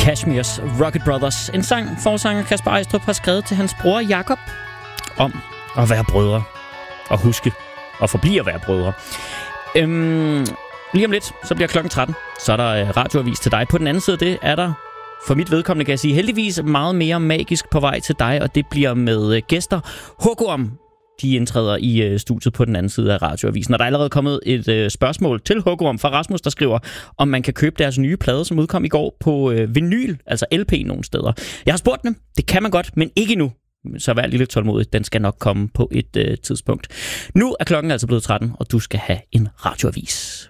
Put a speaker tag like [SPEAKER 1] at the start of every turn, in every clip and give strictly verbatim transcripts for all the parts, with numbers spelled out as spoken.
[SPEAKER 1] Kashmirs Rocket Brothers. En sang, forsanger Kasper Eistrup har skrevet til hans bror Jakob om at være brødre. Og huske at forblive at være brødre. Øhm, lige om lidt, så bliver klokken tretten. Så er der radioavis til dig. På den anden side af det er der, for mit vedkommende kan jeg sige, heldigvis meget mere magisk på vej til dig. Og det bliver med gæster. Hugorm, de indtræder i øh, studiet på den anden side af radioavisen. Og der er allerede kommet et øh, spørgsmål til Hugorm fra Rasmus, der skriver, om man kan købe deres nye plade, som udkom i går på øh, vinyl, altså L P nogle steder. Jeg har spurgt dem, det kan man godt, men ikke nu. Så vær lidt tålmodig, den skal nok komme på et øh, tidspunkt. Nu er klokken altså blevet tretten, og du skal have en radioavis.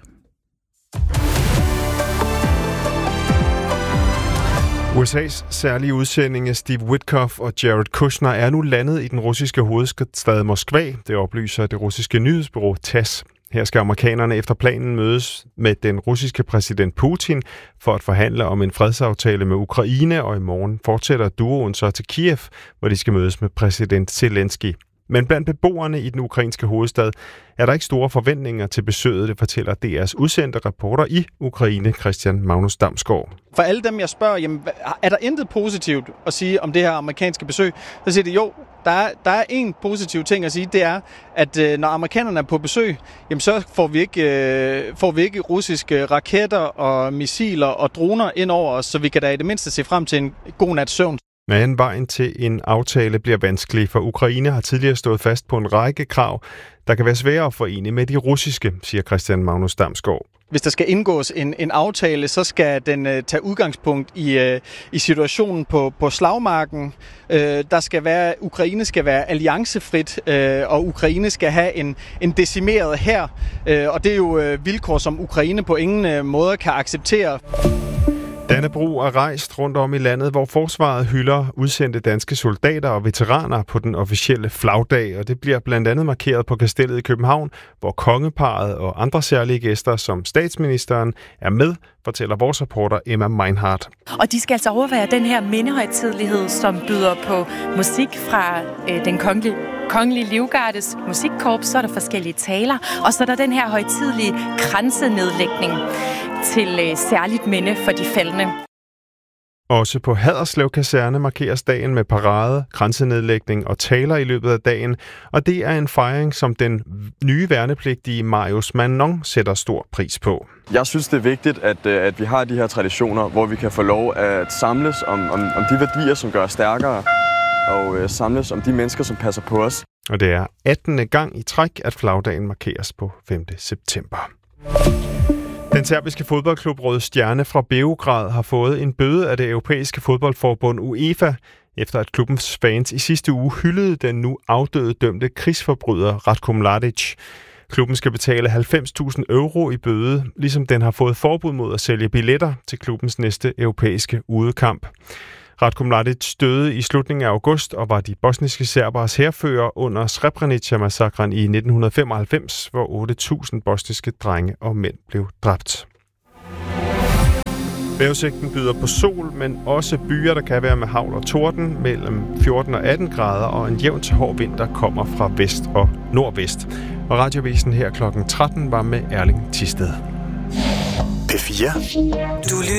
[SPEAKER 2] U S A's særlige udsendinge Steve Witkoff og Jared Kushner er nu landet i den russiske hovedstad Moskva. Det oplyser det russiske nyhedsbureau T A S S. Her skal amerikanerne efter planen mødes med den russiske præsident Putin for at forhandle om en fredsaftale med Ukraine, og i morgen fortsætter duoen så til Kiev, hvor de skal mødes med præsident Zelensky. Men blandt beboerne i den ukrainske hovedstad er der ikke store forventninger til besøget, det fortæller D R's udsendte reporter i Ukraine, Christian Magnus Damsgaard.
[SPEAKER 3] For alle dem, jeg spørger, jamen, er der intet positivt at sige om det her amerikanske besøg? Så siger de, jo, der er, der er en positiv ting at sige, det er, at øh, når amerikanerne er på besøg, jamen, så får vi, ikke, øh, får vi ikke russiske raketter og missiler og droner ind over os, så vi kan da i det mindste se frem til en god nats søvn.
[SPEAKER 2] Men vejen til en aftale bliver vanskelig, for Ukraine har tidligere stået fast på en række krav, der kan være svære at forene med de russiske, siger Christian Magnus Damsgaard.
[SPEAKER 3] Hvis der skal indgås en, en aftale, så skal den uh, tage udgangspunkt i, uh, i situationen på, på slagmarken. Uh, der skal være, Ukraine skal være alliancefrit, uh, og Ukraine skal have en, en decimeret hær. Uh, og det er jo uh, vilkår, som Ukraine på ingen uh, måde kan acceptere.
[SPEAKER 2] Dannebrog er rejst rundt om i landet, hvor forsvaret hylder udsendte danske soldater og veteraner på den officielle flagdag, og det bliver blandt andet markeret på Kastellet i København, hvor kongeparret og andre særlige gæster som statsministeren er med, fortæller vores reporter Emma Meinhardt.
[SPEAKER 4] Og de skal altså overvære den her mindehøjtidelighed, som byder på musik fra øh, den kongelige Kongelige Livgardes musikkorps, så er der forskellige taler, og så er der den her højtidelige kransenedlægning til øh, særligt minde for de faldne.
[SPEAKER 2] Også på Haderslev Kaserne markeres dagen med parade, kransenedlægning og taler i løbet af dagen, og det er en fejring, som den nye værnepligtige Marius Manon sætter stor pris på.
[SPEAKER 5] Jeg synes, det er vigtigt, at, at vi har de her traditioner, hvor vi kan få lov at samles om, om, om de værdier, som gør os stærkere, og øh, samles om de mennesker, som passer på os.
[SPEAKER 2] Og det er attende gang i træk, at flagdagen markeres på femte september. Den serbiske fodboldklub Røde Stjerne fra Beograd har fået en bøde af det europæiske fodboldforbund UEFA, efter at klubbens fans i sidste uge hyldede den nu afdøde dømte krigsforbryder Ratko Mladic. Klubben skal betale halvfems tusind euro i bøde, ligesom den har fået forbud mod at sælge billetter til klubbens næste europæiske udekamp. Ratko Mladic døde i slutningen af august og var de bosniske serberes hærfører under Srebrenica-massakren i nitten femoghalvfems, hvor otte tusind bosniske drenge og mænd blev dræbt. Vejrudsigten byder på sol, men også byer, der kan være med hagl og torden mellem fjorten og atten grader, og en jævn til hård vind, der kommer fra vest og nordvest. Og radiovisen her klokken tretten var med Erling Thisted.
[SPEAKER 6] P fire. Du